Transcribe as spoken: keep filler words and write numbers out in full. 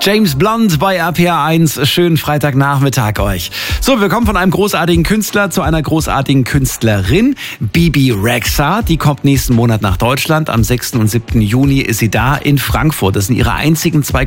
James Blunt bei R P R eins. Schönen Freitagnachmittag euch. So, wir kommen von einem großartigen Künstler zu einer großartigen Künstlerin. Bebe Rexha, die kommt nächsten Monat nach Deutschland. Am sechsten und siebten Juni ist sie da in Frankfurt. Das sind ihre einzigen zwei